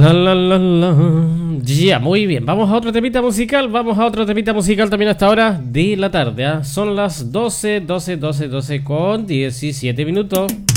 Ya, muy bien, vamos a otro temita musical. Vamos a otro temita musical también a esta hora de la tarde, ¿eh? Son las 12 con 17 minutos.